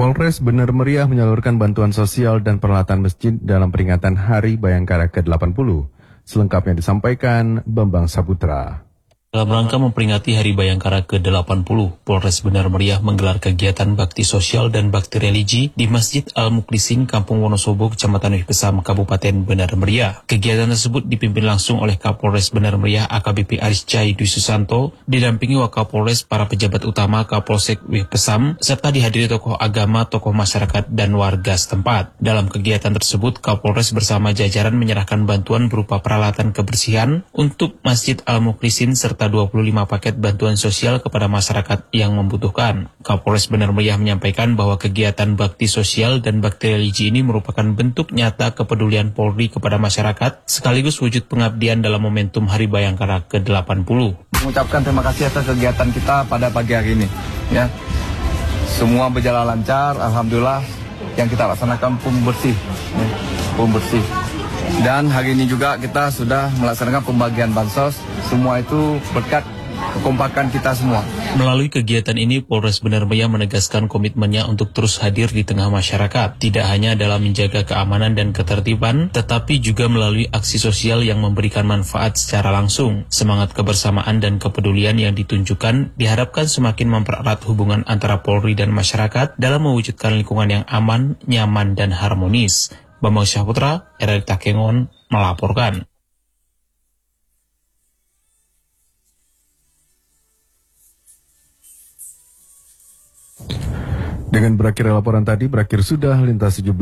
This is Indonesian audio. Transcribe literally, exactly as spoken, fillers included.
Polres Bener Meriah menyalurkan bantuan sosial dan peralatan masjid dalam peringatan Hari Bayangkara ke delapan puluh. Selengkapnya disampaikan Bambang Saputra. Dalam rangka memperingati Hari Bayangkara ke delapan puluh, Polres Bener Meriah menggelar kegiatan bakti sosial dan bakti religi di Masjid Al-Mukhlisin, Kampung Wonosobo, Kecamatan Wihpesam, Kabupaten Bener Meriah. Kegiatan tersebut dipimpin langsung oleh Kapolres Bener Meriah A K B P Aris Cai Dwi Susanto, didampingi Wakapolres, para pejabat utama Kapolsek Wihpesam, serta dihadiri tokoh agama, tokoh masyarakat, dan warga setempat. Dalam kegiatan tersebut, Kapolres bersama jajaran menyerahkan bantuan berupa peralatan kebersihan untuk Masjid Al-Mukhlisin serta dua puluh lima paket bantuan sosial kepada masyarakat yang membutuhkan. Kapolres Bener Meriah menyampaikan bahwa kegiatan bakti sosial dan bakti religi ini merupakan bentuk nyata kepedulian Polri kepada masyarakat, sekaligus wujud pengabdian dalam momentum Hari Bayangkara ke delapan puluh. Mengucapkan terima kasih atas kegiatan kita pada pagi hari ini. Ya, semua berjalan lancar, alhamdulillah. Yang kita laksanakan pun bersih, ya, pun bersih. Dan hari ini juga kita sudah melaksanakan pembagian bansos. Semua itu berkat kekompakan kita semua. Melalui kegiatan ini, Polres Bener Meriah menegaskan komitmennya untuk terus hadir di tengah masyarakat. Tidak hanya dalam menjaga keamanan dan ketertiban, tetapi juga melalui aksi sosial yang memberikan manfaat secara langsung. Semangat kebersamaan dan kepedulian yang ditunjukkan diharapkan semakin mempererat hubungan antara Polri dan masyarakat dalam mewujudkan lingkungan yang aman, nyaman, dan harmonis. Bambang Saputra, R R I Takengon, melaporkan. Dengan berakhir laporan tadi, berakhir sudah lintas tujuh belas